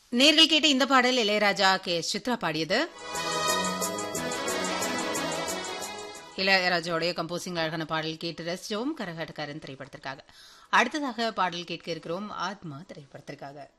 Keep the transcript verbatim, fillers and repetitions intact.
நேர்கள் கேட்ட இந்த பாடல் இளையராஜா கே சித்ரா பாடியது. இளையராஜாவுடைய கம்போசிங் அழகான பாடல் கேட்டு ரசிச்சோம் கரகாட்டக்காரன் திரைப்படத்திற்காக. அடுத்ததாக பாடல் கேட்க இருக்கிறோம் ஆத்மா திரைப்படத்திற்காக.